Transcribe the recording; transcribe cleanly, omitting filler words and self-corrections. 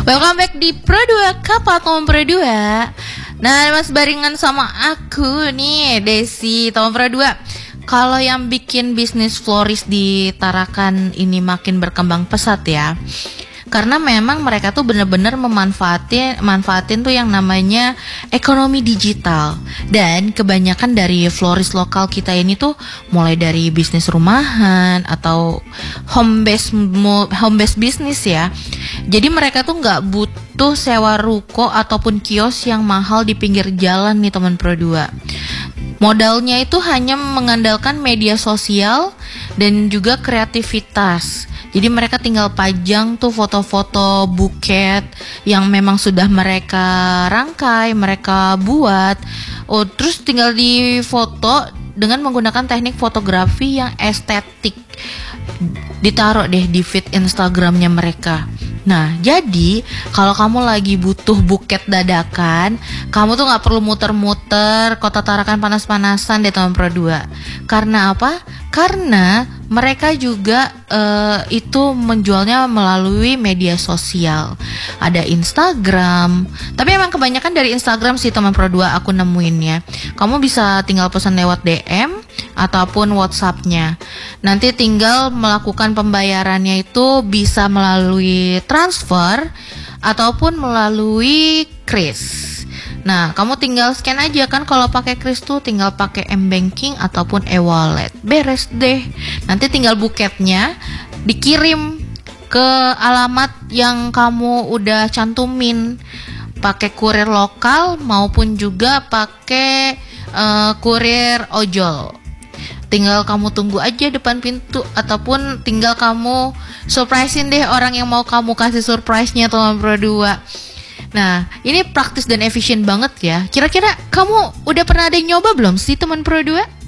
Welcome back di Pro 2 Kapal Teman Pro 2. Nah, mas barengan sama aku nih, Desi Teman Pro 2. Kalau yang bikin bisnis florist di Tarakan ini makin berkembang pesat ya, karena memang mereka tuh bener-bener manfaatin tuh yang namanya ekonomi digital. Dan kebanyakan dari florist lokal kita ini tuh mulai dari bisnis rumahan atau home base bisnis ya. Jadi mereka tuh nggak butuh sewa ruko ataupun kios yang mahal di pinggir jalan nih teman Pro 2. Modalnya itu hanya mengandalkan media sosial dan juga kreativitas. Jadi mereka tinggal pajang tuh foto-foto buket yang memang sudah mereka rangkai, mereka buat. Oh, terus tinggal di foto dengan menggunakan teknik fotografi yang estetik. Ditaruh deh di feed Instagramnya mereka. Nah, jadi kalau kamu lagi butuh buket dadakan, kamu tuh gak perlu muter-muter kota Tarakan panas-panasan deh teman Pro 2. Karena apa? Karena mereka juga itu menjualnya melalui media sosial. Ada Instagram, tapi emang kebanyakan dari Instagram sih teman Pro 2 aku nemuinnya. Kamu bisa tinggal pesan lewat DM ataupun WhatsApp-nya. Nanti tinggal melakukan pembayarannya itu bisa melalui transfer ataupun melalui Kris. Nah, kamu tinggal scan aja kan, kalau pakai Kris tuh tinggal pakai M-Banking ataupun e-wallet. Beres deh. Nanti tinggal buketnya dikirim ke alamat yang kamu udah cantumin. Pakai kurir lokal maupun juga pakai kurir ojol. Tinggal kamu tunggu aja depan pintu ataupun tinggal kamu surprisein deh orang yang mau kamu kasih surprise-nya teman Pro 2. Nah, ini praktis dan efisien banget ya. Kira-kira kamu udah pernah ada yang nyoba belum sih teman Pro 2?